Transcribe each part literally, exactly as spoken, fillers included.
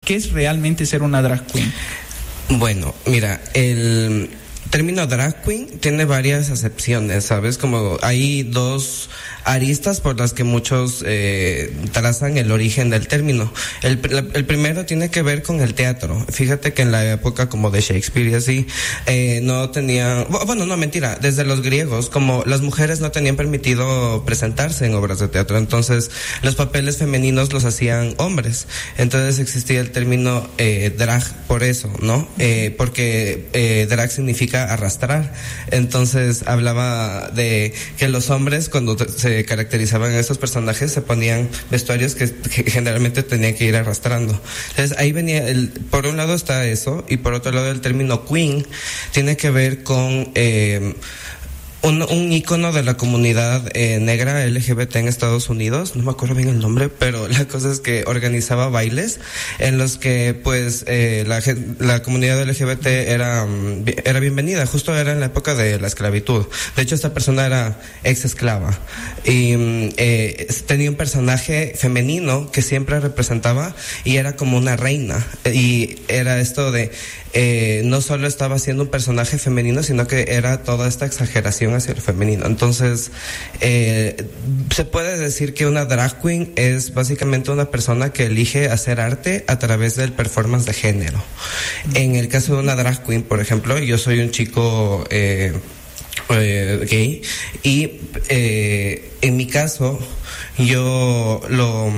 ¿qué es realmente ser una drag queen? Bueno, mira, el término drag queen tiene varias acepciones, ¿sabes? Como hay dos aristas por las que muchos eh, trazan el origen del término. El, el primero tiene que ver con el teatro. Fíjate que en la época como de Shakespeare y así, eh, no tenían, bueno, no, mentira, desde los griegos, como las mujeres no tenían permitido presentarse en obras de teatro, entonces los papeles femeninos los hacían hombres. Entonces existía el término eh, drag por eso, ¿no? Eh, porque eh, drag significa arrastrar. Entonces hablaba de que los hombres, cuando se caracterizaban a esos personajes, se ponían vestuarios que, que generalmente tenían que ir arrastrando. Entonces ahí venía el, por un lado está eso, y por otro lado el término queen tiene que ver con eh, Un, un ícono de la comunidad eh, negra L G B T en Estados Unidos, no me acuerdo bien el nombre, pero la cosa es que organizaba bailes en los que pues eh, la, la comunidad L G B T era, era bienvenida. Justo era en la época de la esclavitud. De hecho, esta persona era ex esclava y eh, tenía un personaje femenino que siempre representaba y era como una reina, y era esto de eh, no solo estaba siendo un personaje femenino, sino que era toda esta exageración hacia el femenino. Entonces eh, se puede decir que una drag queen es básicamente una persona que elige hacer arte a través del performance de género. En el caso de una drag queen, por ejemplo, yo soy un chico eh, eh, gay y eh, en mi caso yo lo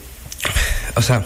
o sea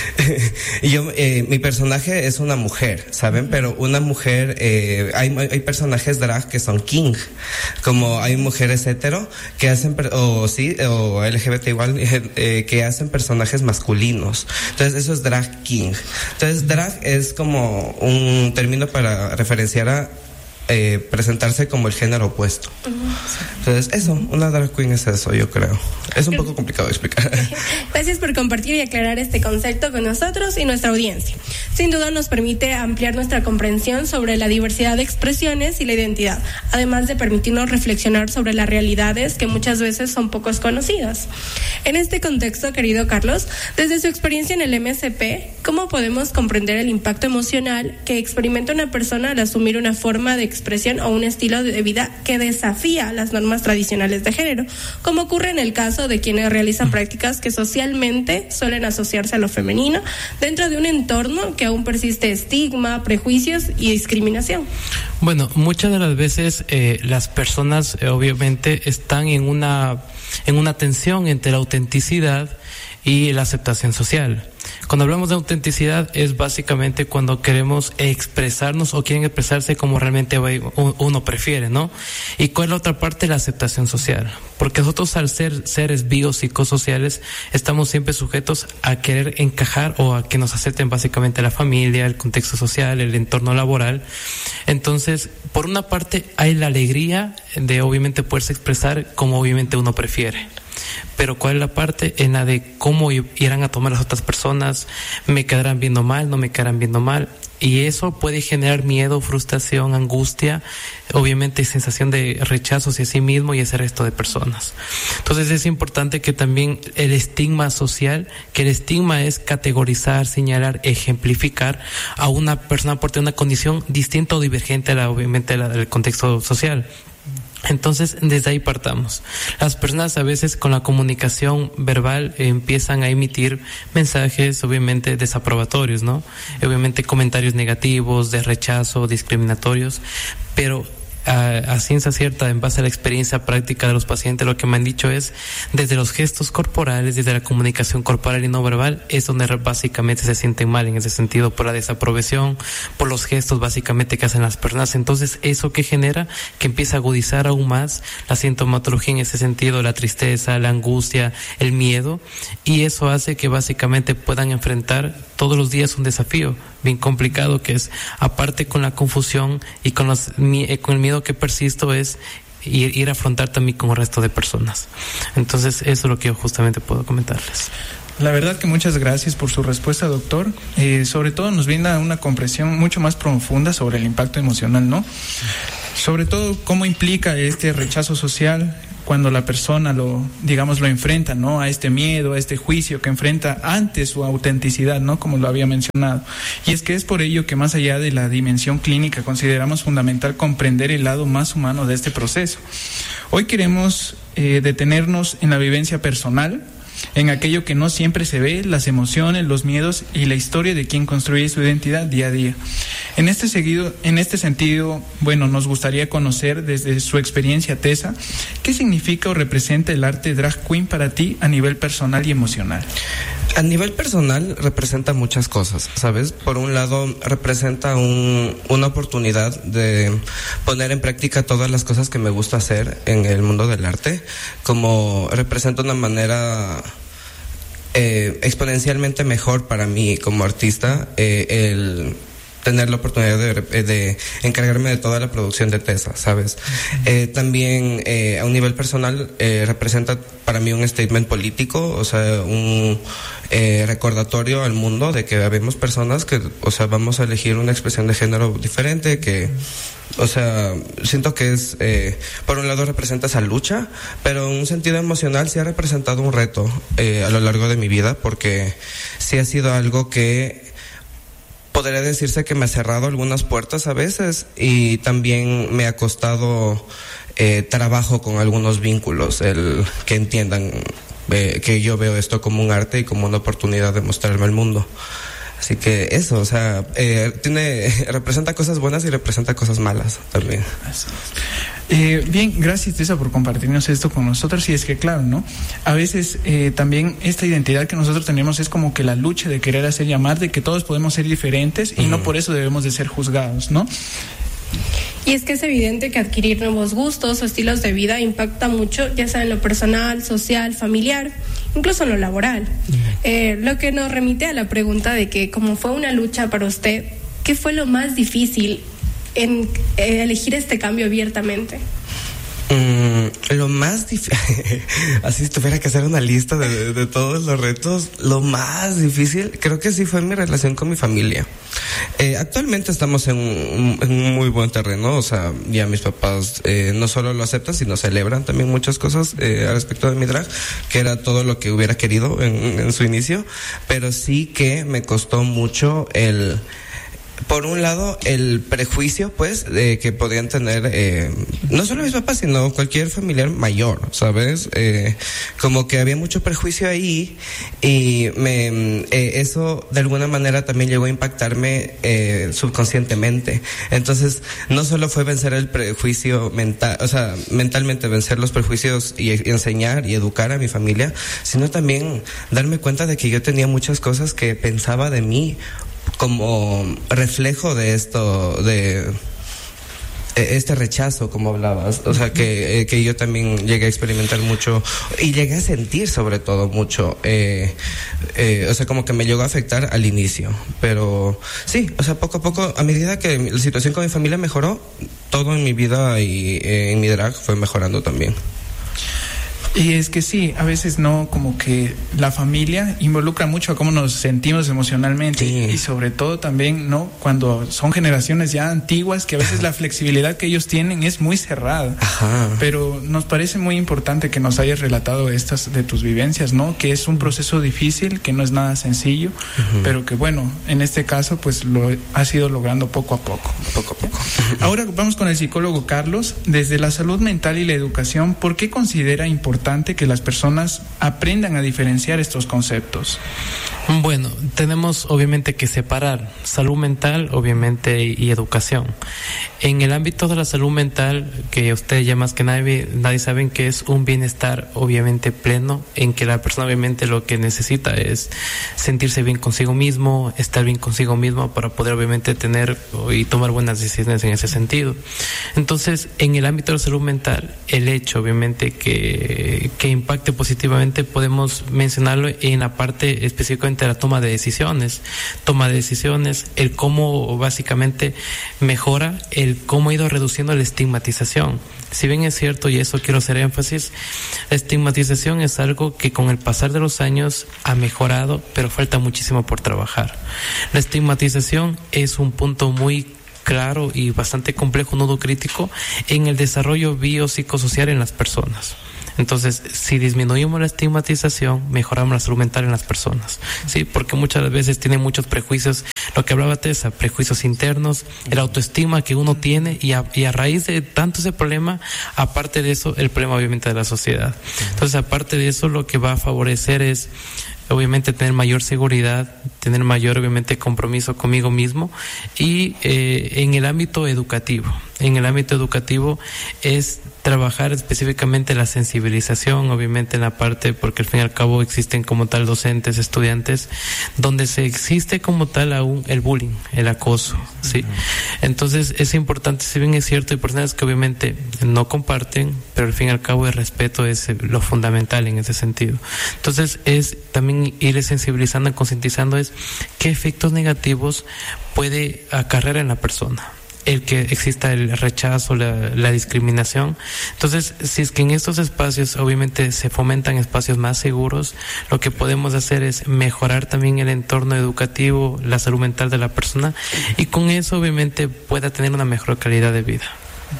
yo eh, mi personaje es una mujer, ¿saben? Pero una mujer eh, hay hay personajes drag que son king, como hay mujeres hetero que hacen o sí o L G B T igual eh, que hacen personajes masculinos. Entonces eso es drag king. Entonces drag es como un término para referenciar a Eh, presentarse como el género opuesto. Entonces eso, una drag queen es eso, yo creo. Es un poco complicado de explicar. Gracias por compartir y aclarar este concepto con nosotros y nuestra audiencia. Sin duda nos permite ampliar nuestra comprensión sobre la diversidad de expresiones y la identidad, además de permitirnos reflexionar sobre las realidades que muchas veces son poco conocidas. En este contexto, querido Carlos, desde su experiencia en el M S P, ¿cómo podemos comprender el impacto emocional que experimenta una persona al asumir una forma de expresión o un estilo de vida que desafía las normas tradicionales de género, como ocurre en el caso de quienes realizan prácticas que socialmente suelen asociarse a lo femenino dentro de un entorno que aún persiste estigma, prejuicios y discriminación? Bueno, muchas de las veces eh, las personas eh, obviamente están en una en una tensión entre la autenticidad y la aceptación social. Cuando hablamos de autenticidad es básicamente cuando queremos expresarnos o quieren expresarse como realmente uno prefiere, ¿no? ¿Y cuál es la otra parte? La aceptación social. Porque nosotros, al ser seres biopsicosociales, estamos siempre sujetos a querer encajar o a que nos acepten básicamente la familia, el contexto social, el entorno laboral. Entonces, por una parte hay la alegría de obviamente poderse expresar como obviamente uno prefiere. Pero ¿cuál es la parte en la de cómo irán a tomar las otras personas? ¿Me quedarán viendo mal? ¿No me quedarán viendo mal? Y eso puede generar miedo, frustración, angustia, obviamente sensación de rechazo hacia sí mismo y hacia el resto de personas. Entonces es importante que también el estigma social, que el estigma es categorizar, señalar, ejemplificar a una persona por tener una condición distinta o divergente a la, obviamente, a la del contexto social. Entonces, desde ahí partamos. Las personas a veces con la comunicación verbal eh, empiezan a emitir mensajes obviamente desaprobatorios, ¿no? Obviamente comentarios negativos, de rechazo, discriminatorios, pero A, a ciencia cierta, en base a la experiencia práctica de los pacientes, lo que me han dicho es, desde los gestos corporales, desde la comunicación corporal y no verbal, es donde básicamente se sienten mal en ese sentido, por la desaprobación, por los gestos básicamente que hacen las personas. Entonces, eso que genera que empieza a agudizar aún más la sintomatología en ese sentido, la tristeza, la angustia, el miedo, y eso hace que básicamente puedan enfrentar todos los días un desafío bien complicado, que es, aparte con la confusión y con, los, con el miedo que persisto, es ir, ir a afrontar también con el resto de personas. Entonces eso es lo que yo justamente puedo comentarles. La verdad que muchas gracias por su respuesta, doctor. Eh, sobre todo nos brinda una comprensión mucho más profunda sobre el impacto emocional, ¿no? Sobre todo cómo implica este rechazo social cuando la persona lo, digamos, lo enfrenta, ¿no? A este miedo, a este juicio que enfrenta ante su autenticidad, ¿no? Como lo había mencionado. Y es que es por ello que más allá de la dimensión clínica consideramos fundamental comprender el lado más humano de este proceso. Hoy queremos eh, detenernos en la vivencia personal, en aquello que no siempre se ve, las emociones, los miedos y la historia de quien construye su identidad día a día. En este seguido, en este sentido, bueno, nos gustaría conocer desde su experiencia, Tessa, ¿qué significa o representa el arte drag queen para ti a nivel personal y emocional? A nivel personal representa muchas cosas, ¿sabes? Por un lado representa un, una oportunidad de poner en práctica todas las cosas que me gusta hacer en el mundo del arte, como representa una manera eh, exponencialmente mejor para mí como artista, eh, el tener la oportunidad de, de encargarme de toda la producción de Tessa, ¿sabes? Uh-huh. Eh, también eh, a un nivel personal eh, representa para mí un statement político, o sea, un eh, recordatorio al mundo de que habemos personas que, o sea, vamos a elegir una expresión de género diferente, que, o sea, siento que es, eh, por un lado representa esa lucha, pero en un sentido emocional sí ha representado un reto eh, a lo largo de mi vida, porque sí ha sido algo que podría decirse que me ha cerrado algunas puertas a veces, y también me ha costado eh, trabajo con algunos vínculos, el que entiendan eh, que yo veo esto como un arte y como una oportunidad de mostrarme al mundo. Así que eso, o sea, eh, tiene, representa cosas buenas y representa cosas malas también. Eh, bien, gracias, Tessa, por compartirnos esto con nosotros. Y es que, claro, ¿no? A veces eh, también esta identidad que nosotros tenemos es como que la lucha de querer hacer llamar, de que todos podemos ser diferentes y uh-huh. no por eso debemos de ser juzgados, ¿no? Y es que es evidente que adquirir nuevos gustos o estilos de vida impacta mucho, ya sea en lo personal, social, familiar, incluso en lo laboral. Eh, lo que nos remite a la pregunta de que, como fue una lucha para usted, ¿qué fue lo más difícil en eh, elegir este cambio abiertamente? Mm, lo más difícil, así si tuviera que hacer una lista de, de, de todos los retos, lo más difícil creo que sí fue mi relación con mi familia. Eh, actualmente estamos en un, en un muy buen terreno, o sea, ya mis papás eh, no solo lo aceptan, sino celebran también muchas cosas eh, al respecto de mi drag, que era todo lo que hubiera querido en, en su inicio, pero sí que me costó mucho el... Por un lado, el prejuicio, pues, de que podrían tener, eh, no solo mis papás, sino cualquier familiar mayor, ¿sabes? Eh, como que había mucho prejuicio ahí, y me, eh, eso de alguna manera también llegó a impactarme eh, subconscientemente. Entonces, no solo fue vencer el prejuicio mental, o sea, mentalmente vencer los prejuicios y, y enseñar y educar a mi familia, sino también darme cuenta de que yo tenía muchas cosas que pensaba de mí como reflejo de esto, de este rechazo, como hablabas, o sea, que, eh, que yo también llegué a experimentar mucho y llegué a sentir sobre todo mucho, eh, eh, o sea, como que me llegó a afectar al inicio, pero sí, o sea, poco a poco, a medida que la situación con mi familia mejoró, todo en mi vida y eh, en mi drag fue mejorando también. Y es que sí, a veces no, como que la familia involucra mucho a cómo nos sentimos emocionalmente, sí. Y sobre todo también, ¿no? Cuando son generaciones ya antiguas, que a veces la flexibilidad que ellos tienen es muy cerrada. Ajá. Pero nos parece muy importante que nos hayas relatado estas de tus vivencias, ¿no? Que es un proceso difícil, que no es nada sencillo, uh-huh. pero que bueno, en este caso pues lo has ido logrando poco a poco. Poco a poco. Ahora vamos con el psicólogo Carlos. Desde la salud mental y la educación, ¿por qué considera importante que las personas aprendan a diferenciar estos conceptos? Bueno, tenemos obviamente que separar salud mental, obviamente, y, y educación. En el ámbito de la salud mental, que ustedes ya más que nadie, nadie saben que es un bienestar obviamente pleno, en que la persona obviamente lo que necesita es sentirse bien consigo mismo, estar bien consigo mismo para poder obviamente tener y tomar buenas decisiones en ese sentido. Entonces, en el ámbito de la salud mental, el hecho obviamente que, que impacte positivamente, podemos mencionarlo en la parte específicamente de la toma de decisiones, toma de decisiones, el cómo básicamente mejora, el cómo ha ido reduciendo la estigmatización. Si bien es cierto, y eso quiero hacer énfasis, la estigmatización es algo que con el pasar de los años ha mejorado, pero falta muchísimo por trabajar. La estigmatización es un punto muy claro y bastante complejo, nudo crítico en el desarrollo biopsicosocial en las personas. Entonces, si disminuimos la estigmatización, mejoramos la salud mental en las personas, ¿sí? Porque muchas veces tienen muchos prejuicios, lo que hablaba Tessa, prejuicios internos, el autoestima que uno tiene, y a, y a raíz de tanto ese problema, aparte de eso, el problema obviamente de la sociedad. Entonces, aparte de eso, lo que va a favorecer es obviamente tener mayor seguridad, tener mayor obviamente compromiso conmigo mismo, y eh, en el ámbito educativo, en el ámbito educativo es trabajar específicamente la sensibilización, obviamente en la parte, porque al fin y al cabo existen como tal docentes, estudiantes, donde se existe como tal aún el bullying, el acoso, ¿sí? Entonces es importante, si bien es cierto, hay personas que obviamente no comparten, pero al fin y al cabo el respeto es lo fundamental en ese sentido. Entonces es también ir sensibilizando y concientizando es qué efectos negativos puede acarrear en la persona el que exista el rechazo, la, la discriminación. Entonces, si es que en estos espacios obviamente se fomentan espacios más seguros, lo que podemos hacer es mejorar también el entorno educativo, la salud mental de la persona, y con eso obviamente pueda tener una mejor calidad de vida.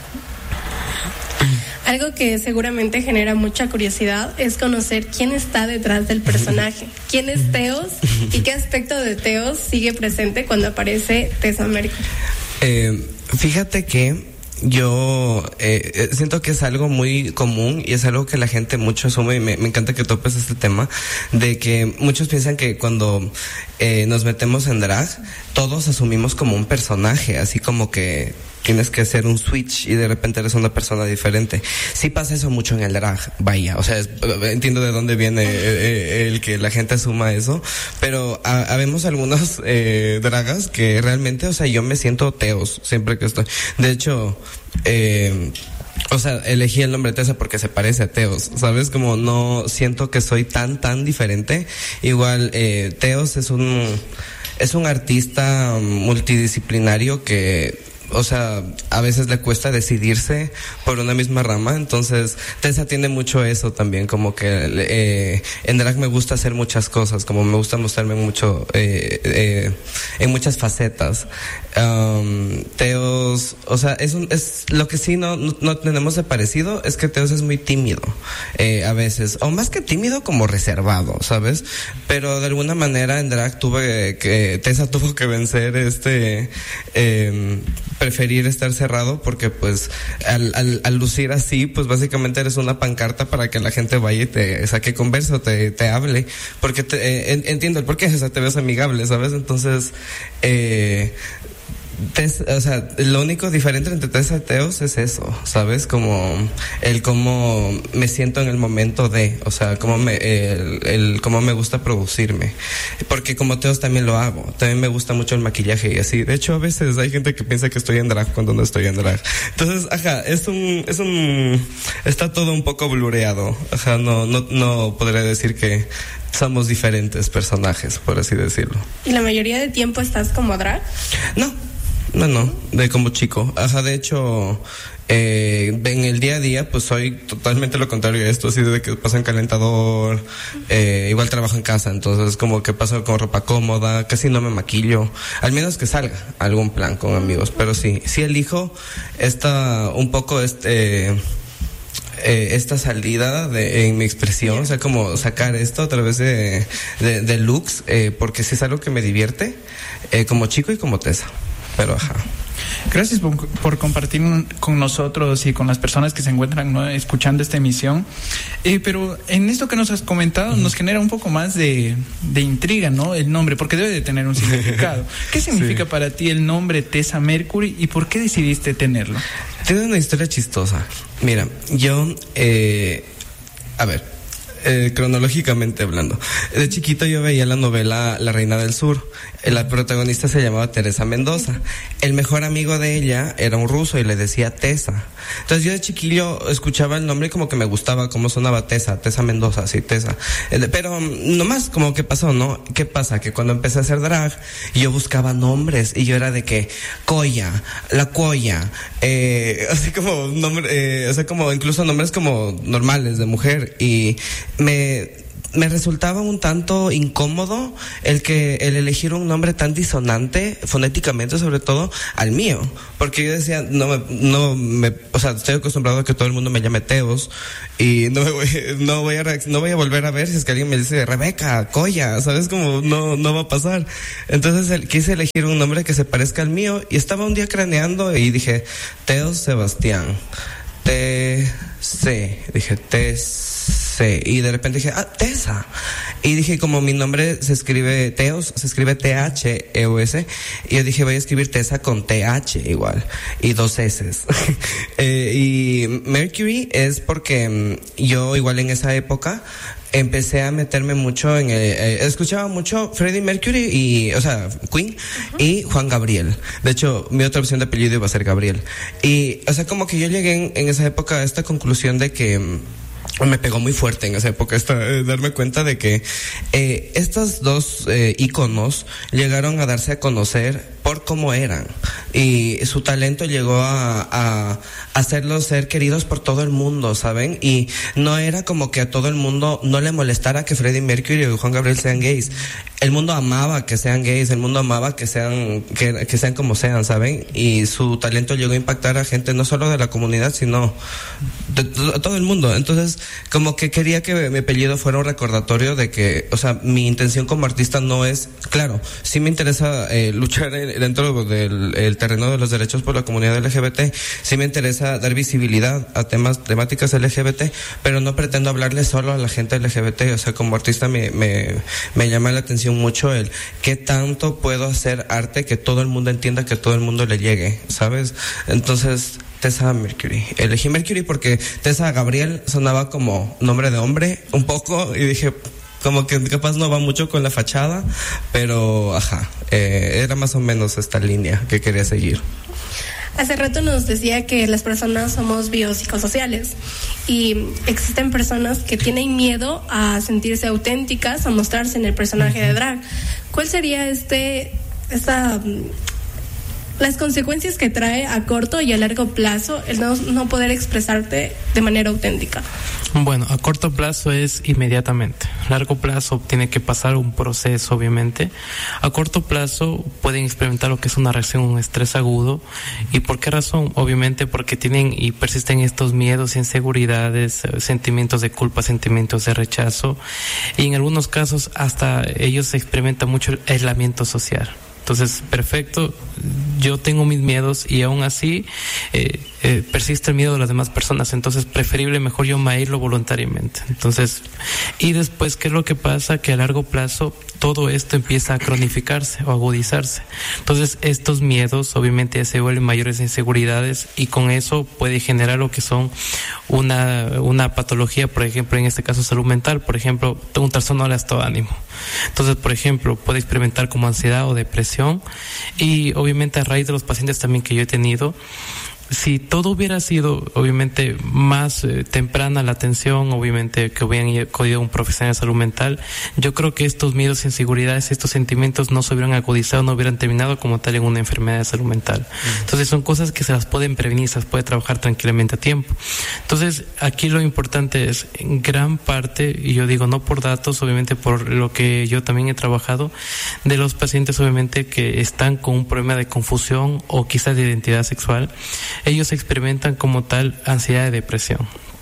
Algo que seguramente genera mucha curiosidad es conocer quién está detrás del personaje, quién es Teos y qué aspecto de Teos sigue presente cuando aparece Tessa Mercury. Eh, fíjate que yo eh, siento que es algo muy común y es algo que la gente mucho asume, y me, me encanta que topes este tema, de que muchos piensan que cuando eh, nos metemos en drag, todos asumimos como un personaje, así como que tienes que hacer un switch y de repente eres una persona diferente. Sí pasa eso mucho en el drag, vaya, o sea, es, entiendo de dónde viene eh, el que la gente asuma eso, pero ha, habemos algunos eh, dragas que realmente, o sea, yo me siento Teos siempre que estoy. De hecho, eh, o sea, elegí el nombre Tessa porque se parece a Teos, ¿sabes? Como no siento que soy tan, tan diferente. Igual, eh, Teos es un, es un artista multidisciplinario que, o sea, a veces le cuesta decidirse por una misma rama, entonces Tessa tiene mucho eso también, como que eh, en drag me gusta hacer muchas cosas, como me gusta mostrarme mucho, eh, eh, en muchas facetas. Um, Teos, o sea, es un, es lo que sí no, no, no tenemos de parecido es que Teos es muy tímido, eh, a veces, o más que tímido, como reservado, ¿sabes? Pero de alguna manera en drag tuve que, Tessa tuvo que vencer este, eh, preferir estar cerrado, porque pues al, al, al lucir así, pues básicamente eres una pancarta para que la gente vaya y te saque conversa, te, te hable, porque te, eh, entiendo el porqué, o sea, te ves amigable, ¿sabes? Entonces, eh, Tess, o sea, lo único diferente entre Tessa y Teos es eso, ¿sabes? Como el cómo me siento en el momento de, o sea, cómo me, el, el cómo me gusta producirme, porque como Teos también lo hago, también me gusta mucho el maquillaje y así. De hecho, a veces hay gente que piensa que estoy en drag cuando no estoy en drag. Entonces, ajá, es un, es un, está todo un poco blureado, ajá, no, no, no podría decir que somos diferentes personajes, por así decirlo. ¿Y la mayoría del tiempo estás como drag? No. No, no, de como chico. Ajá, de hecho, eh, en el día a día, pues soy totalmente lo contrario a esto, así de que paso en calentador, eh, igual trabajo en casa, entonces como que paso con ropa cómoda, casi no me maquillo, al menos que salga a algún plan con amigos, pero sí, sí elijo esta, un poco este... Eh, esta salida de, en mi expresión, o sea, como sacar esto a través de, de, de looks, eh, porque sí es algo que me divierte, eh, como chico y como Tessa, pero ajá. Gracias por, por compartir con nosotros y con las personas que se encuentran, ¿no?, escuchando esta emisión. Eh, pero en esto que nos has comentado, mm. nos genera un poco más de, de intriga, ¿no? El nombre, porque debe de tener un significado. ¿Qué significa sí. para ti el nombre Tessa Mercury y por qué decidiste tenerlo? Tiene una historia chistosa. Mira, yo, eh, a ver, eh, cronológicamente hablando, de chiquito yo veía la novela La Reina del Sur. La protagonista se llamaba Teresa Mendoza. El mejor amigo de ella era un ruso y le decía Tessa. Entonces yo de chiquillo escuchaba el nombre y como que me gustaba cómo sonaba Tessa, Tessa Mendoza, sí, Tessa. Pero nomás como que pasó, ¿no? ¿Qué pasa? Que cuando empecé a hacer drag, yo buscaba nombres y yo era de que Coya, La Coya, eh, así como nombre, eh, o sea, como incluso nombres como normales de mujer, y me me resultaba un tanto incómodo el que el elegir un nombre tan disonante fonéticamente, sobre todo al mío, porque yo decía, no me, no me, o sea, estoy acostumbrado a que todo el mundo me llame Teos y no me voy, no voy a no voy a volver a ver si es que alguien me dice Rebeca, Coya, sabes, como no no va a pasar. Entonces el, quise elegir un nombre que se parezca al mío y estaba un día craneando y dije Teos Sebastián. T C, dije T C, y de repente dije, ah, Tessa, y dije, como mi nombre se escribe Teos, se escribe T H E O S, y yo dije, voy a escribir Tessa con T H igual, y dos S. eh, y Mercury es porque yo igual en esa época empecé a meterme mucho en el, eh, escuchaba mucho Freddie Mercury y, o sea, Queen, uh-huh, y Juan Gabriel. De hecho, mi otra opción de apellido iba a ser Gabriel. Y, o sea, como que yo llegué en, en esa época a esta conclusión de que me pegó muy fuerte en esa época esta, eh, darme cuenta de que eh, estos dos eh, íconos llegaron a darse a conocer por cómo eran, y su talento llegó a, a hacerlos ser queridos por todo el mundo, ¿saben? Y no era como que a todo el mundo no le molestara que Freddie Mercury y Juan Gabriel sean gays. El mundo amaba que sean gays, el mundo amaba que sean que, que sean como sean, ¿saben? Y su talento llegó a impactar a gente no solo de la comunidad, sino de, de, de todo el mundo. Entonces, como que quería que mi apellido fuera un recordatorio de que, o sea, mi intención como artista no es, claro, sí me interesa eh, luchar en, dentro del el terreno de los derechos por la comunidad L G B T, sí me interesa dar visibilidad a temas, temáticas L G B T, pero no pretendo hablarle solo a la gente L G B T. O sea, como artista me, me, me llama la atención mucho el qué tanto puedo hacer arte que todo el mundo entienda, que todo el mundo le llegue, ¿sabes? Entonces, Tessa Mercury. Elegí Mercury porque Tessa Gabriel sonaba como nombre de hombre un poco, y dije, como que capaz no va mucho con la fachada, pero ajá, eh, era más o menos esta línea que quería seguir. Hace rato nos decía que las personas somos biopsicosociales y existen personas que tienen miedo a sentirse auténticas, a mostrarse en el personaje de drag. ¿Cuál sería este, esta, las consecuencias que trae a corto y a largo plazo el no, no poder expresarte de manera auténtica? Bueno, a corto plazo es inmediatamente. A largo plazo tiene que pasar un proceso, obviamente. A corto plazo pueden experimentar lo que es una reacción, un estrés agudo. ¿Y por qué razón? Obviamente porque tienen y persisten estos miedos, inseguridades, sentimientos de culpa, sentimientos de rechazo. Y en algunos casos hasta ellos experimentan mucho el aislamiento social. Entonces, perfecto, yo tengo mis miedos y aún así eh, eh, persiste el miedo de las demás personas, entonces preferible mejor yo me aíslo voluntariamente. Entonces, y después, ¿qué es lo que pasa? Que a largo plazo todo esto empieza a cronificarse o agudizarse. Entonces, estos miedos obviamente ya se vuelven mayores inseguridades y con eso puede generar lo que son una, una patología, por ejemplo, en este caso salud mental, por ejemplo, un trastorno del estado de ánimo. Entonces, por ejemplo, puede experimentar como ansiedad o depresión, y obviamente a raíz de los pacientes también que yo he tenido, si todo hubiera sido obviamente más eh, temprana la atención, obviamente que hubieran acudido a un profesional de salud mental, yo creo que estos miedos, inseguridades, estos sentimientos no se hubieran agudizado, no hubieran terminado como tal en una enfermedad de salud mental. Mm. Entonces son cosas que se las pueden prevenir, se las puede trabajar tranquilamente a tiempo. Entonces aquí lo importante es, en gran parte, y yo digo no por datos, obviamente por lo que yo también he trabajado, de los pacientes obviamente que están con un problema de confusión o quizás de identidad sexual, ellos experimentan como tal ansiedad y depresión.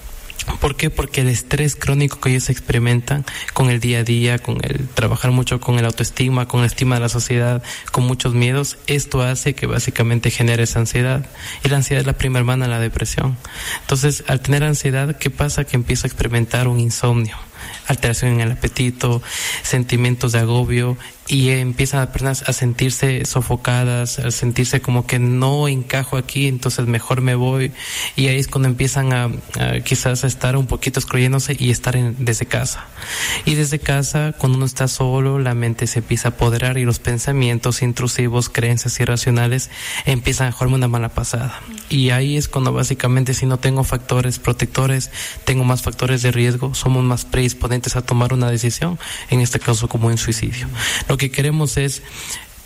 ¿Por qué? Porque el estrés crónico que ellos experimentan con el día a día, con el trabajar mucho con el autoestima, con la estima de la sociedad, con muchos miedos, esto hace que básicamente genere esa ansiedad. Y la ansiedad es la prima hermana de la depresión. Entonces, al tener ansiedad, ¿qué pasa? Que empieza a experimentar un insomnio, alteración en el apetito, sentimientos de agobio, y empiezan a personas a sentirse sofocadas, a sentirse como que no encajo aquí, entonces mejor me voy, y ahí es cuando empiezan a, a quizás a estar un poquito excluyéndose y estar en, desde casa. Y desde casa, cuando uno está solo, la mente se empieza a apoderar y los pensamientos intrusivos, creencias irracionales empiezan a jugarme una mala pasada. Y ahí es cuando básicamente, si no tengo factores protectores, tengo más factores de riesgo, somos más predisponentes a tomar una decisión, en este caso como un suicidio. Lo que queremos es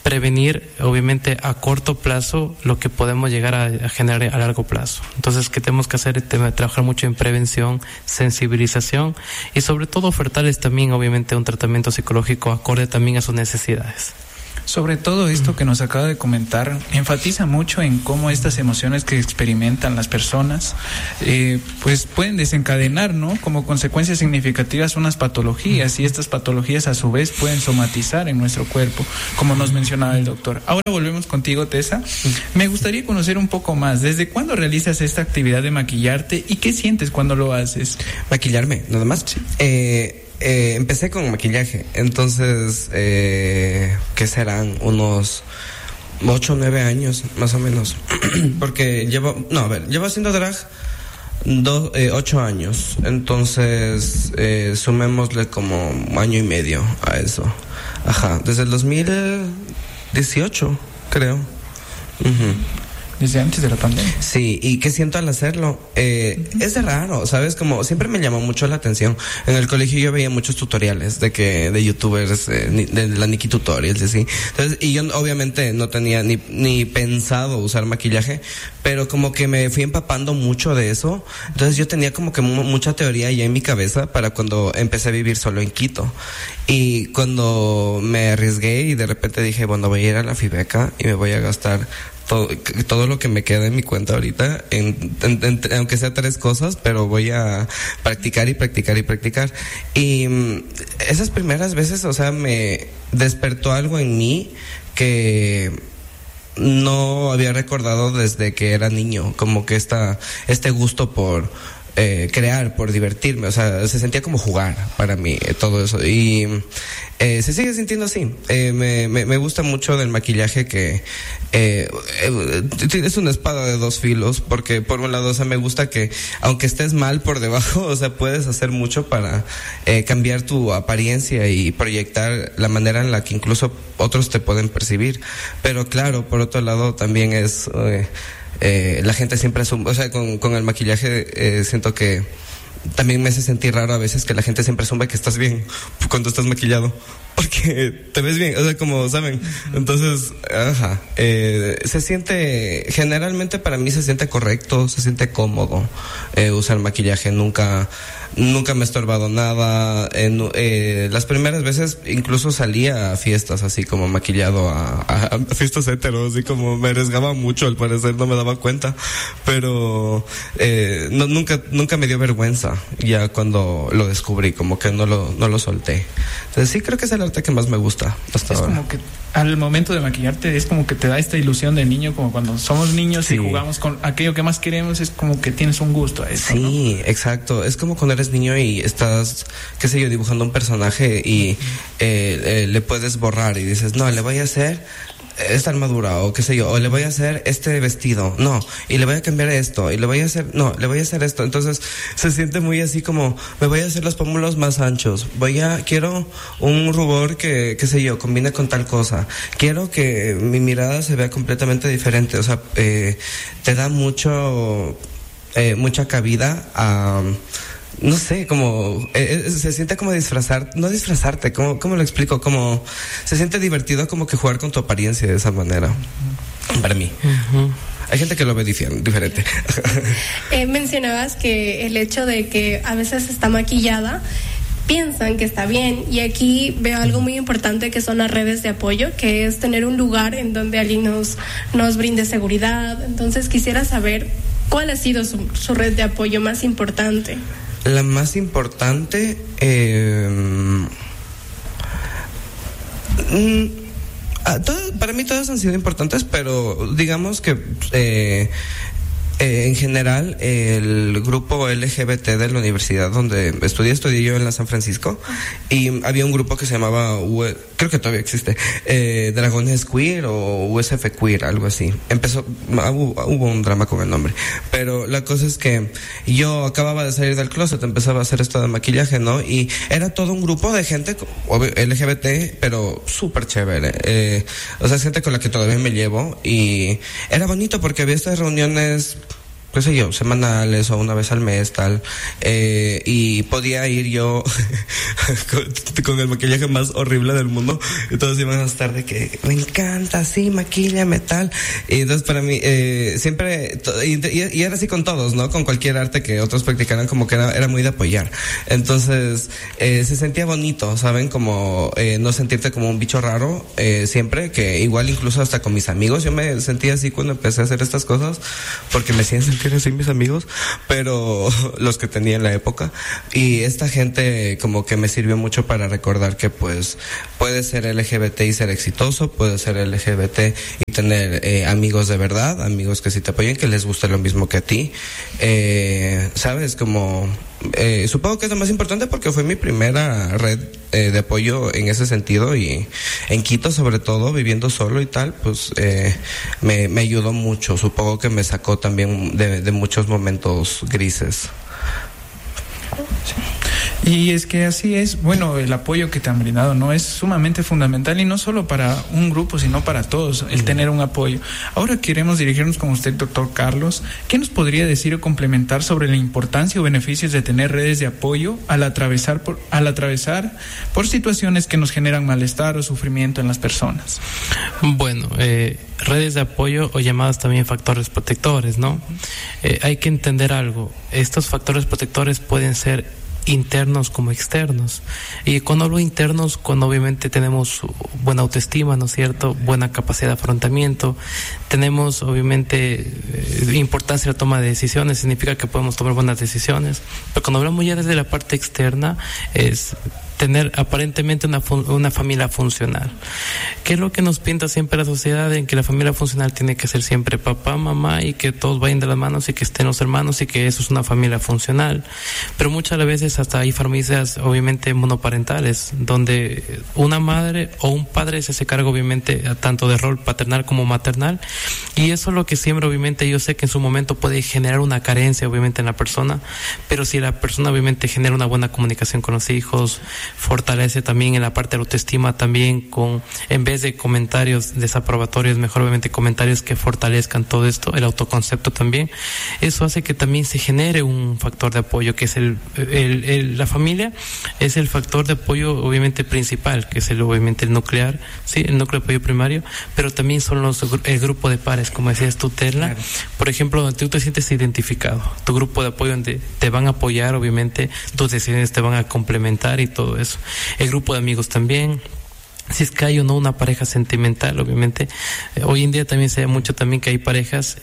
prevenir, obviamente, a corto plazo lo que podemos llegar a, a generar a largo plazo. Entonces, ¿qué tenemos que hacer? Trabajar mucho en prevención, sensibilización y sobre todo ofertarles también, obviamente, un tratamiento psicológico acorde también a sus necesidades. Sobre todo esto que nos acaba de comentar, enfatiza mucho en cómo estas emociones que experimentan las personas, eh, pues pueden desencadenar, ¿no? Como consecuencias significativas unas patologías, y estas patologías a su vez pueden somatizar en nuestro cuerpo, como nos mencionaba el doctor. Ahora volvemos contigo, Tessa. Me gustaría conocer un poco más. ¿Desde cuándo realizas esta actividad de maquillarte y qué sientes cuando lo haces? Maquillarme, nada más. Sí. Eh... Eh, empecé con maquillaje, entonces, eh, ¿qué serán? Unos ocho o nueve años, más o menos. Porque llevo, no, a ver, llevo haciendo drag do, eh, ocho años, entonces, eh, sumémosle como un año y medio a eso. Ajá, desde el dos mil dieciocho, creo. Uh-huh. Desde antes de la pandemia. Sí, ¿y qué siento al hacerlo? Eh, uh-huh. Es de raro, ¿sabes? Como siempre me llamó mucho la atención. En el colegio yo veía muchos tutoriales de que de youtubers, eh, de la Nikki Tutorials y así. Entonces, y yo obviamente no tenía ni, ni pensado usar maquillaje, pero como que me fui empapando mucho de eso. Entonces yo tenía como que mu- mucha teoría ya en mi cabeza para cuando empecé a vivir solo en Quito. Y cuando me arriesgué y de repente dije, bueno, voy a ir a la Fibeca y me voy a gastar Todo, todo lo que me queda en mi cuenta ahorita, en, en, en, aunque sea tres cosas, pero voy a practicar y practicar y practicar. Y um, esas primeras veces, o sea, me despertó algo en mí que no había recordado desde que era niño, como que esta, este gusto por eh, crear, por divertirme, o sea, se sentía como jugar para mí, eh, todo eso. Y eh, se sigue sintiendo así. Eh, me, me, me gusta mucho del maquillaje que eh, eh, es una espada de dos filos, porque por un lado, o sea, me gusta que aunque estés mal por debajo, o sea, puedes hacer mucho para eh, cambiar tu apariencia y proyectar la manera en la que incluso otros te pueden percibir. Pero claro, por otro lado también es eh, eh, la gente siempre asume, o sea, con, con el maquillaje eh, siento que también me hace sentir raro a veces que la gente siempre asume que estás bien cuando estás maquillado, porque te ves bien, o sea, como saben. Entonces, ajá, eh, se siente, generalmente para mí se siente correcto, se siente cómodo eh, usar maquillaje. Nunca, nunca me ha estorbado nada. En, eh, las primeras veces incluso salía a fiestas así como maquillado, a, a, a fiestas heteros, así como me arriesgaba mucho, al parecer no me daba cuenta, pero eh, no, nunca, nunca me dio vergüenza ya cuando lo descubrí, como que no lo, no lo solté. Entonces sí, creo que es el arte que más me gusta hasta es ahora. Como que al momento de maquillarte es como que te da esta ilusión de niño, como cuando somos niños sí. y jugamos con aquello que más queremos, es como que tienes un gusto a eso, sí, ¿no? Exacto. Es como cuando eres niño y estás, qué sé yo, dibujando un personaje y uh-huh. eh, eh, le puedes borrar y dices, no, le voy a hacer esta armadura o qué sé yo, o le voy a hacer este vestido, no, y le voy a cambiar esto, y le voy a hacer, no, le voy a hacer esto. Entonces se siente muy así como, me voy a hacer los pómulos más anchos, voy a, quiero un rubor que, qué sé yo, combine con tal cosa, quiero que mi mirada se vea completamente diferente. O sea, eh, te da mucho, eh, mucha cabida a, no sé, como eh, se siente como disfrazar, no disfrazarte, ¿cómo, cómo lo explico? Como se siente divertido como que jugar con tu apariencia de esa manera, uh-huh. para mí. Uh-huh. Hay gente que lo ve difer- diferente. Eh, mencionabas que el hecho de que a veces está maquillada, piensan que está bien, y aquí veo algo muy importante que son las redes de apoyo, que es tener un lugar en donde alguien nos, nos brinde seguridad. Entonces quisiera saber cuál ha sido su, su red de apoyo más importante. La más importante, eh, mm, ah, todo, para mí todas han sido importantes, pero digamos que eh, eh, en general el grupo L G B T de la universidad donde estudié, estudié yo en la San Francisco, y había un grupo que se llamaba, U- creo que todavía existe, eh, Dragones Queer o U S F Queer, algo así. Empezó, hubo, hubo un drama con el nombre, pero la cosa es que yo acababa de salir del closet, empezaba a hacer esto de maquillaje, ¿no? Y era todo un grupo de gente L G B T, pero súper chévere, eh, o sea, gente con la que todavía me llevo, y era bonito porque había estas reuniones qué sé yo, semanales o una vez al mes, tal, eh, y podía ir yo con, con el maquillaje más horrible del mundo, y todos iban a estar de que, me encanta, sí, maquíllame, tal, y entonces para mí, eh, siempre, y, y era así con todos, ¿no? Con cualquier arte que otros practicaran, como que era, era muy de apoyar, entonces, eh, se sentía bonito, ¿saben? Como, eh, no sentirte como un bicho raro, eh, siempre, que igual incluso hasta con mis amigos, yo me sentía así cuando empecé a hacer estas cosas, porque me hacían sentir así mis amigos, pero los que tenía en la época, y esta gente como que me sirvió mucho para recordar que pues puedes ser L G B T y ser exitoso, puedes ser L G B T y tener eh, amigos de verdad, amigos que sí te apoyen, que les guste lo mismo que a ti, eh, sabes, como eh, supongo que es lo más importante porque fue mi primera red eh, de apoyo en ese sentido, y en Quito sobre todo, viviendo solo y tal, pues eh, me, me ayudó mucho, supongo que me sacó también de, de muchos momentos grises. Y es que así es, bueno, el apoyo que te han brindado, ¿no? Es sumamente fundamental, y no solo para un grupo, sino para todos, el tener un apoyo. Ahora queremos dirigirnos con usted, doctor Carlos. ¿Qué nos podría decir o complementar sobre la importancia o beneficios de tener redes de apoyo al atravesar por, al atravesar por situaciones que nos generan malestar o sufrimiento en las personas? Bueno, eh, redes de apoyo o llamadas también factores protectores, ¿no? Eh, hay que entender algo. Estos factores protectores pueden ser internos como externos, y cuando hablo internos, cuando obviamente tenemos buena autoestima, ¿no es cierto?, buena capacidad de afrontamiento, tenemos obviamente eh, importancia en la toma de decisiones, significa que podemos tomar buenas decisiones, pero cuando hablamos ya desde la parte externa, es tener aparentemente una, una familia funcional. ¿Qué es lo que nos pinta siempre la sociedad? En que la familia funcional tiene que ser siempre papá, mamá, y que todos vayan de las manos y que estén los hermanos, y que eso es una familia funcional. Pero muchas veces hasta hay familias obviamente monoparentales, donde una madre o un padre se hace cargo obviamente tanto de rol paternal como maternal, y eso es lo que siempre obviamente yo sé que en su momento puede generar una carencia obviamente en la persona, pero si la persona obviamente genera una buena comunicación con los hijos, fortalece también en la parte de la autoestima, también con, en vez de comentarios desaprobatorios, mejor obviamente comentarios que fortalezcan todo esto, el autoconcepto también, eso hace que también se genere un factor de apoyo, que es el, el, el la familia es el factor de apoyo obviamente principal, que es el, obviamente el nuclear, sí, el núcleo de apoyo primario, pero también son los, el grupo de pares, como decías tú, Terla, claro. Por ejemplo, donde tú te sientes identificado, tu grupo de apoyo donde te van a apoyar, obviamente tus decisiones te van a complementar y todo eso. El grupo de amigos también. Si es que hay o no una pareja sentimental, obviamente, eh, hoy en día también se ve mucho también que hay parejas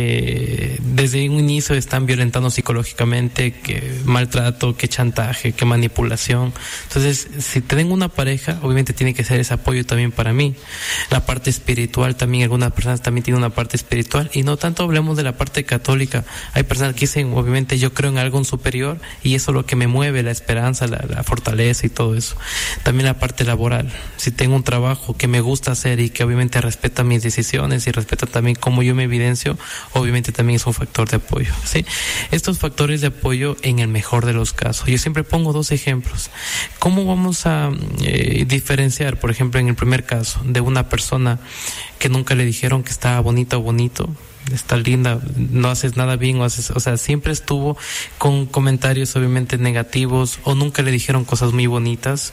que desde un inicio están violentando psicológicamente, que maltrato, que chantaje, que manipulación. Entonces, si tienen una pareja, obviamente tiene que ser ese apoyo también para mí. La parte espiritual también, algunas personas también tienen una parte espiritual, y no tanto hablemos de la parte católica. Hay personas que dicen, obviamente yo creo en algo superior, y eso es lo que me mueve, la esperanza, la, la fortaleza y todo eso. También la parte laboral. Si tengo un trabajo que me gusta hacer y que obviamente respeta mis decisiones y respeta también cómo yo me evidencio, obviamente también es un factor de apoyo, ¿sí? Estos factores de apoyo en el mejor de los casos. Yo siempre pongo dos ejemplos. ¿Cómo vamos a eh, diferenciar, por ejemplo, en el primer caso, de una persona que nunca le dijeron que estaba bonita o bonito? Está linda, no haces nada bien, o haces, o sea, siempre estuvo con comentarios obviamente negativos, o nunca le dijeron cosas muy bonitas.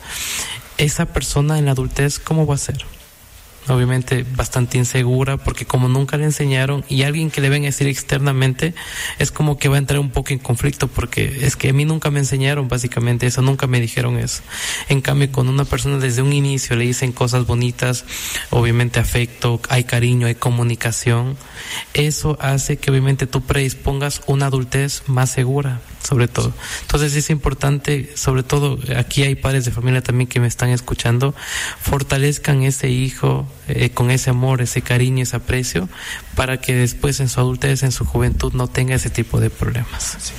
Esa persona en la adultez, ¿cómo va a ser? Obviamente bastante insegura, porque como nunca le enseñaron, y alguien que le venga a decir externamente, es como que va a entrar un poco en conflicto, porque es que a mí nunca me enseñaron básicamente eso, nunca me dijeron eso. En cambio, con una persona desde un inicio le dicen cosas bonitas, obviamente afecto, hay cariño, hay comunicación, eso hace que obviamente tú predispongas una adultez más segura, sobre todo. Entonces es importante, sobre todo aquí hay padres de familia también que me están escuchando, fortalezcan ese hijo eh, con ese amor, ese cariño, ese aprecio, para que después en su adultez, en su juventud, no tenga ese tipo de problemas. Sí.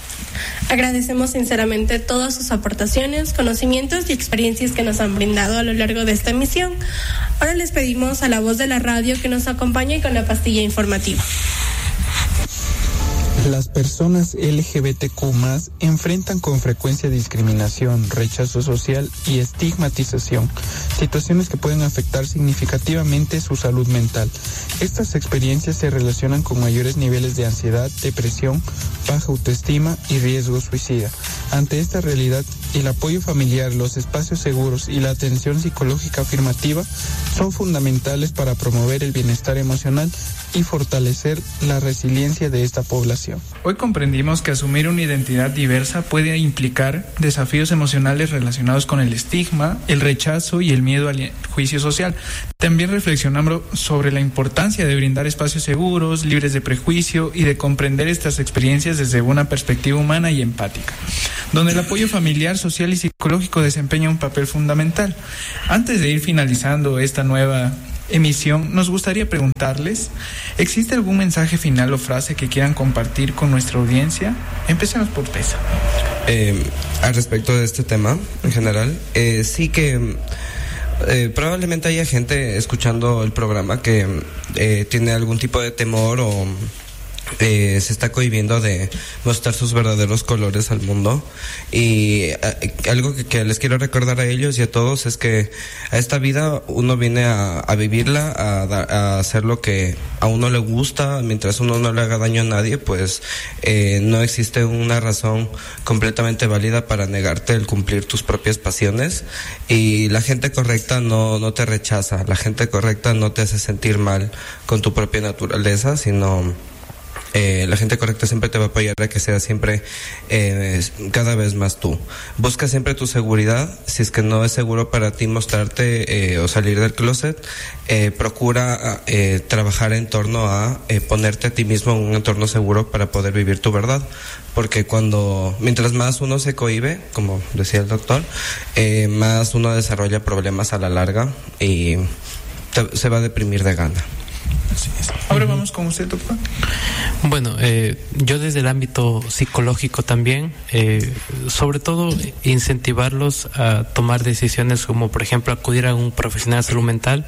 Agradecemos sinceramente todas sus aportaciones, conocimientos y experiencias que nos han brindado a lo largo de esta emisión. Ahora les pedimos a la voz de la radio que nos acompañe con la pastilla informativa. Las personas L G B T Q más, enfrentan con frecuencia discriminación, rechazo social y estigmatización, situaciones que pueden afectar significativamente su salud mental. Estas experiencias se relacionan con mayores niveles de ansiedad, depresión, baja autoestima y riesgo suicida. Ante esta realidad, el apoyo familiar, los espacios seguros y la atención psicológica afirmativa son fundamentales para promover el bienestar emocional y fortalecer la resiliencia de esta población. Hoy comprendimos que asumir una identidad diversa puede implicar desafíos emocionales relacionados con el estigma, el rechazo y el miedo al juicio social. También reflexionamos sobre la importancia de brindar espacios seguros, libres de prejuicio y de comprender estas experiencias desde una perspectiva humana y empática, donde el apoyo familiar, social y psicológico desempeña un papel fundamental. Antes de ir finalizando esta nueva emisión, nos gustaría preguntarles, ¿existe algún mensaje final o frase que quieran compartir con nuestra audiencia? Empecemos por Tessa. Eh, al respecto de este tema, en general, eh, sí que eh, probablemente haya gente escuchando el programa que eh, tiene algún tipo de temor o Eh, se está cohibiendo de mostrar sus verdaderos colores al mundo, y eh, algo que, que les quiero recordar a ellos y a todos es que a esta vida uno viene a, a vivirla, a, a hacer lo que a uno le gusta, mientras uno no le haga daño a nadie, pues eh, no existe una razón completamente válida para negarte el cumplir tus propias pasiones, y la gente correcta no, no te rechaza, la gente correcta no te hace sentir mal con tu propia naturaleza, sino Eh, la gente correcta siempre te va a apoyar a que seas siempre eh, cada vez más tú. Busca siempre tu seguridad. Si es que no es seguro para ti mostrarte eh, o salir del closet, eh, procura eh, trabajar en torno a eh, ponerte a ti mismo en un entorno seguro para poder vivir tu verdad. Porque cuando, mientras más uno se cohíbe, como decía el doctor, eh, más uno desarrolla problemas a la larga y te, se va a deprimir de gana. Así es. Ahora vamos con usted, doctor. Bueno, eh, yo desde el ámbito psicológico también, eh, sobre todo incentivarlos a tomar decisiones como, por ejemplo, acudir a un profesional de salud mental,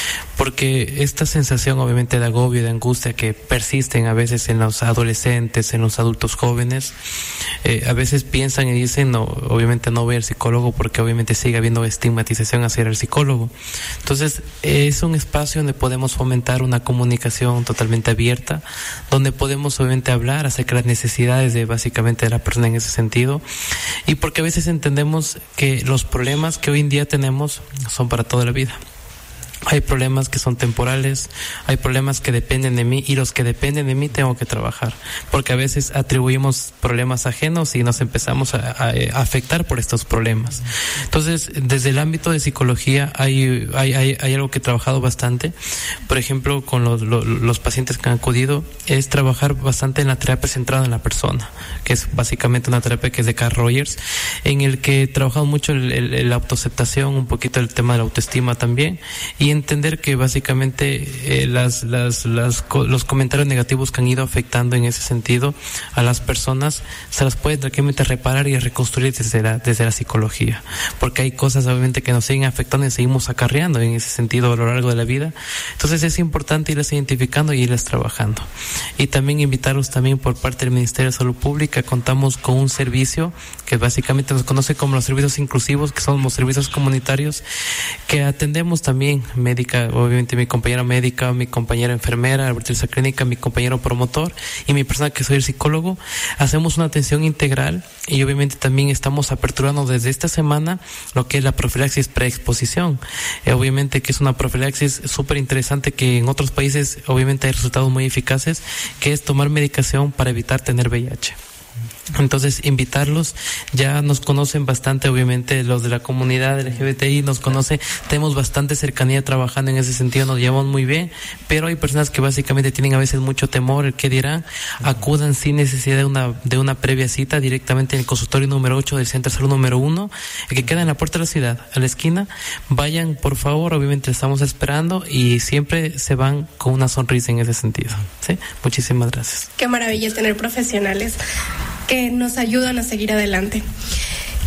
porque esta sensación obviamente de agobio, de angustia que persisten a veces en los adolescentes, en los adultos jóvenes, eh, a veces piensan y dicen, no, obviamente no voy al psicólogo porque obviamente sigue habiendo estigmatización hacia el psicólogo. Entonces, es un espacio donde podemos fomentar una comunicación totalmente abierta, donde podemos obviamente hablar acerca de las necesidades de básicamente de la persona en ese sentido, y porque a veces entendemos que los problemas que hoy en día tenemos son para toda la vida. Hay problemas que son temporales, hay problemas que dependen de mí, y los que dependen de mí tengo que trabajar, porque a veces atribuimos problemas ajenos y nos empezamos a, a, a afectar por estos problemas. Entonces, desde el ámbito de psicología hay, hay, hay, hay algo que he trabajado bastante, por ejemplo, con los, los, los pacientes que han acudido, es trabajar bastante en la terapia centrada en la persona, que es básicamente una terapia que es de Carl Rogers, en el que he trabajado mucho el, el, la autoaceptación, un poquito el tema de la autoestima también, y entender que básicamente eh, las, las, las, los comentarios negativos que han ido afectando en ese sentido a las personas se las puede tranquilamente reparar y reconstruir desde la, desde la psicología, porque hay cosas obviamente que nos siguen afectando y seguimos acarreando en ese sentido a lo largo de la vida. Entonces es importante irlas identificando y irlas trabajando, y también invitarlos también por parte del Ministerio de Salud Pública. Contamos con un servicio que básicamente nos conoce como los servicios inclusivos, que son los servicios comunitarios que atendemos también médica, obviamente mi compañera médica, mi compañera enfermera, la clínica, mi compañero promotor y mi persona que soy el psicólogo. Hacemos una atención integral y obviamente también estamos aperturando desde esta semana lo que es la profilaxis preexposición. Eh, obviamente que es una profilaxis súper interesante que en otros países obviamente hay resultados muy eficaces, que es tomar medicación para evitar tener V I H. Entonces, invitarlos, ya nos conocen bastante, obviamente, los de la comunidad L G B T I nos conocen, tenemos bastante cercanía trabajando en ese sentido, nos llevamos muy bien, pero hay personas que básicamente tienen a veces mucho temor, el qué dirán, acudan sin necesidad de una, de una previa cita directamente en el consultorio número ocho del Centro de Salud número uno, el que queda en la puerta de la ciudad, a la esquina. Vayan, por favor, obviamente estamos esperando y siempre se van con una sonrisa en ese sentido. ¿Sí? Muchísimas gracias. Qué maravilla tener profesionales que nos ayudan a seguir adelante.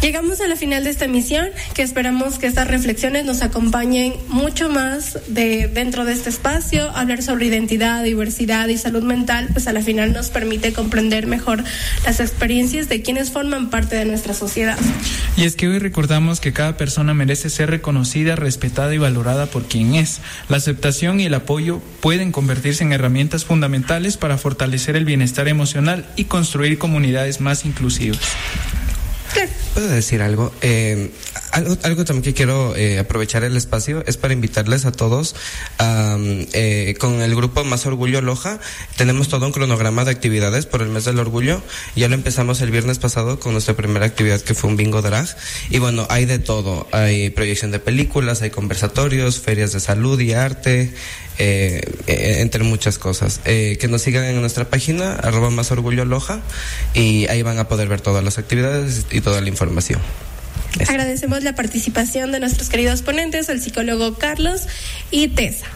Llegamos a la final de esta emisión, que esperamos que estas reflexiones nos acompañen mucho más de dentro de este espacio. Hablar sobre identidad, diversidad y salud mental, pues a la final nos permite comprender mejor las experiencias de quienes forman parte de nuestra sociedad. Y es que hoy recordamos que cada persona merece ser reconocida, respetada y valorada por quien es. La aceptación y el apoyo pueden convertirse en herramientas fundamentales para fortalecer el bienestar emocional y construir comunidades más inclusivas. ¿Puedo decir algo? Eh, algo, algo también que quiero eh, aprovechar el espacio es para invitarles a todos um, eh, con el grupo Más Orgullo Loja. Tenemos todo un cronograma de actividades por el mes del orgullo. Ya lo empezamos el viernes pasado con nuestra primera actividad, que fue un bingo drag. Y bueno, hay de todo. Hay proyección de películas, hay conversatorios, ferias de salud y arte, eh, eh, entre muchas cosas. Eh, que nos sigan en nuestra página, arroba Más Orgullo Loja, y ahí van a poder ver todas las actividades y toda la información. Eso. Agradecemos la participación de nuestros queridos ponentes, el psicólogo Carlos y Tessa.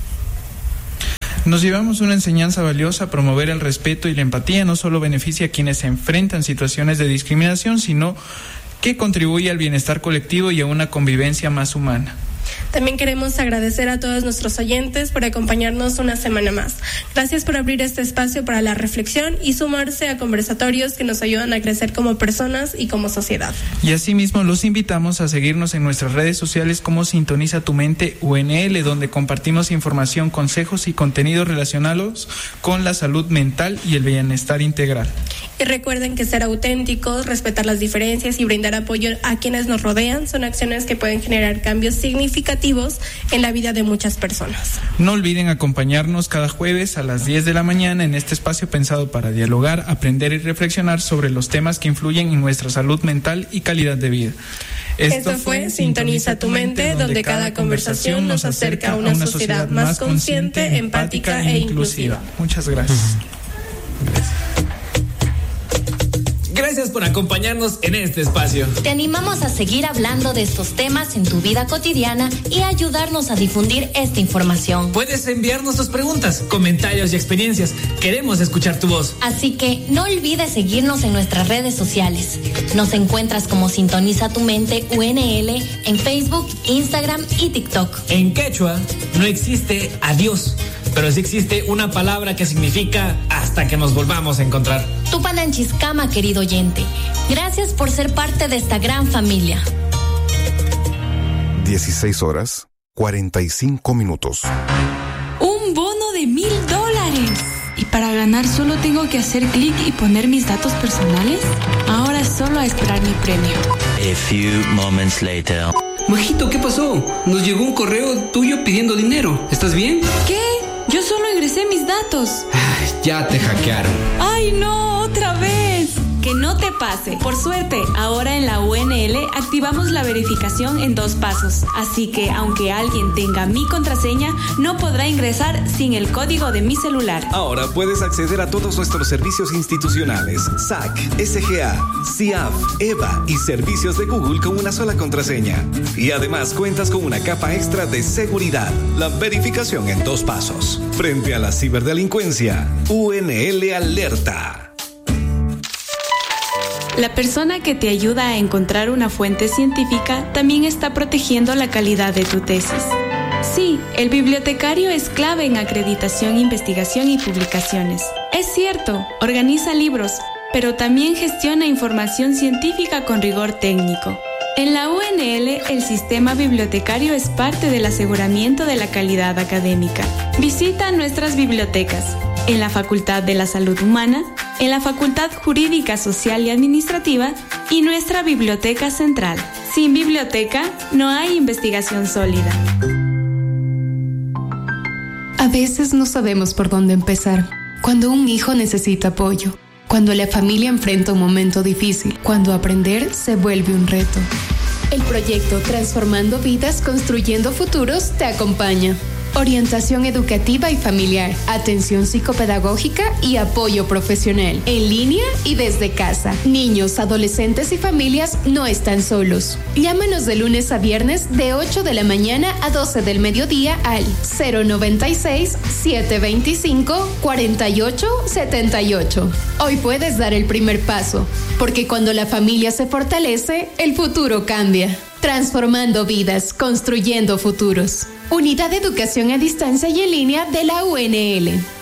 Nos llevamos una enseñanza valiosa. Promover el respeto y la empatía no solo beneficia a quienes se enfrentan situaciones de discriminación, sino que contribuye al bienestar colectivo y a una convivencia más humana. También queremos agradecer a todos nuestros oyentes por acompañarnos una semana más. Gracias por abrir este espacio para la reflexión y sumarse a conversatorios que nos ayudan a crecer como personas y como sociedad. Y asimismo los invitamos a seguirnos en nuestras redes sociales como Sintoniza tu Mente U N L, donde compartimos información, consejos y contenidos relacionados con la salud mental y el bienestar integral. Y recuerden que ser auténticos, respetar las diferencias y brindar apoyo a quienes nos rodean son acciones que pueden generar cambios significativos en la vida de muchas personas. No olviden acompañarnos cada jueves a las diez de la mañana en este espacio pensado para dialogar, aprender y reflexionar sobre los temas que influyen en nuestra salud mental y calidad de vida. Esto, Esto fue Sintoniza tu Mente, donde cada conversación nos acerca a una sociedad más consciente, empática e inclusiva. Muchas gracias. Gracias. Gracias por acompañarnos en este espacio. Te animamos a seguir hablando de estos temas en tu vida cotidiana y ayudarnos a difundir esta información. Puedes enviarnos tus preguntas, comentarios y experiencias. Queremos escuchar tu voz. Así que no olvides seguirnos en nuestras redes sociales. Nos encuentras como Sintoniza tu Mente U N L en Facebook, Instagram y TikTok. En quechua no existe adiós, pero sí existe una palabra que significa hasta que nos volvamos a encontrar. Tupananchiscama, querido oyente. Gracias por ser parte de esta gran familia. dieciséis horas, cuarenta y cinco minutos. Un bono de mil dólares. ¿Y para ganar solo tengo que hacer clic y poner mis datos personales? Ahora solo a esperar mi premio. A few moments later. Majito, ¿qué pasó? Nos llegó un correo tuyo pidiendo dinero. ¿Estás bien? ¿Qué? Yo solo ingresé mis datos. Ay, ya te hackearon. ¡Ay, no! ¡Otra vez! Que no te pase. Por suerte, ahora en la U N L activamos la verificación en dos pasos. Así que, aunque alguien tenga mi contraseña, no podrá ingresar sin el código de mi celular. Ahora puedes acceder a todos nuestros servicios institucionales, S A C, S G A, C I A F, E V A y servicios de Google con una sola contraseña. Y además cuentas con una capa extra de seguridad, la verificación en dos pasos. Frente a la ciberdelincuencia, U N L alerta. La persona que te ayuda a encontrar una fuente científica también está protegiendo la calidad de tu tesis. Sí, el bibliotecario es clave en acreditación, investigación y publicaciones. Es cierto, organiza libros, pero también gestiona información científica con rigor técnico. En la U N L, el sistema bibliotecario es parte del aseguramiento de la calidad académica. Visita nuestras bibliotecas en la Facultad de la Salud Humana, en la Facultad Jurídica, Social y Administrativa y nuestra Biblioteca Central. Sin biblioteca, no hay investigación sólida. A veces no sabemos por dónde empezar. Cuando un hijo necesita apoyo, cuando la familia enfrenta un momento difícil, cuando aprender se vuelve un reto. El proyecto Transformando Vidas, Construyendo Futuros te acompaña. orientación educativa y familiar, atención psicopedagógica y apoyo profesional, en línea y desde casa. Niños, adolescentes y familias no están solos. Llámanos de lunes a viernes de ocho de la mañana a doce del mediodía al cero noventa y seis, setecientos veinticinco, cuarenta y ocho setenta y ocho. Hoy puedes dar el primer paso, porque cuando la familia se fortalece, el futuro cambia. Transformando vidas, construyendo futuros. Unidad de Educación a Distancia y en Línea de la U N L.